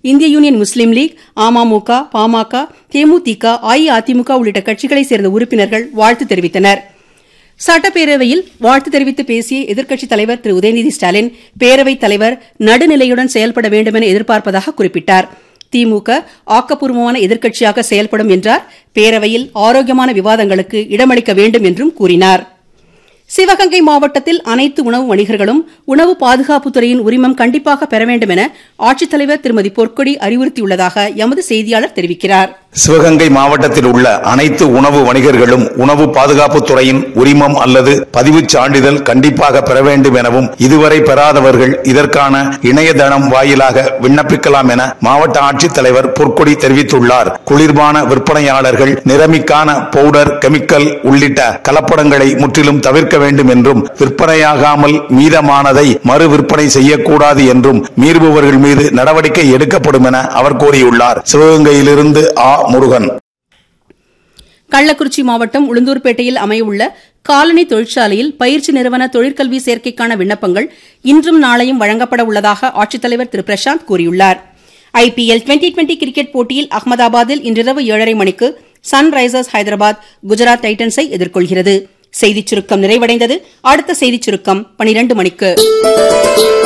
இந்திய யூனியன் முஸ்லீம் லீக், அமமுக, பாமக, தேமுதிக, அஇஅதிமுக உள்ளிட்ட கட்சிகளைச் சேர்ந்த உறுப்பினர்கள் வாழ்த்து தெரிவித்தனர். சட்டப்பேரவையில் வாழ்த்து தெரிவித்து பேசிய எதிர்க்கட்சித் தலைவர் திரு உதயநிதி ஸ்டாலின், பேரவைத் தலைவர் நடுநிலையுடன் செயல்பட வேண்டும் என எதிர்பார்ப்பதாக குறிப்பிட்டார். திமுக ஆக்கப்பூர்வமான எதிர்க்கட்சியாக செயல்படும் என்றார். பேரவையில் ஆரோக்கியமான விவாதங்களுக்கு இடமளிக்க வேண்டும் என்றும் கூறினார். சிவகங்கை மாவட்டத்தில் அனைத்து உணவு வணிகர்களும் உணவு பாதுகாப்புத்துறையின் உரிமம் கண்டிப்பாக பெற வேண்டும் என ஆட்சித்தலைவர் திருமதி பொற்கொடி அறிவுறுத்தியுள்ளதாக எமது செய்தியாளர் தெரிவிக்கிறார். சிவகங்கை மாவட்டத்தில் உள்ள அனைத்து உணவு வணிகர்களும் உணவு பாதுகாப்புத்துறையின் உரிமம் அல்லது பதிவுச் சான்றிதழ் கண்டிப்பாக பெற வேண்டும் எனவும், இதுவரை பெறாதவர்கள் இதற்கான இணையதளம் வாயிலாக விண்ணப்பிக்கலாம் என மாவட்ட ஆட்சித்தலைவர் பொற்கொடி தெரிவித்துள்ளார். குளிர்பான விற்பனையாளர்கள் நிறமிக்கான பவுடர், கெமிக்கல் உள்ளிட்ட கலப்படங்களை முற்றிலும் தவிர்க்க வேண்டும் என்றும், விற்பனையாகாமல் மீதமானதை மறு விற்பனை செய்யக்கூடாது என்றும், மீறுபவர்கள் மீது நடவடிக்கை எடுக்கப்படும் என அவர் கூறியுள்ளார். சிவகங்கையிலிருந்து முருகன். கள்ளக்குறிச்சி மாவட்டம் உளுந்தூர்பேட்டையில் அமையவுள்ள காலனி தொழிற்சாலையில் பயிற்சி நிறுவன தொழிற்கல்வி சேர்க்கைக்கான விண்ணப்பங்கள் இன்றும் நாளையும் வழங்கப்பட உள்ளதாக ஆட்சித்தலைவர் திரு பிரசாந்த் கூறியுள்ளார். IPL 2020 கிரிக்கெட் போட்டியில் அகமதாபாத்தில் இன்றிரவு 7:30 மணிக்கு சன்ரைசர்ஸ் ஹைதராபாத் குஜராத் டைட்டன்ஸை எதிர்கொள்கிறது. செய்திச் சுருக்கம் நிறைவடைந்தது. அடுத்த செய்திச் சுருக்கம் 12 மணிக்கு.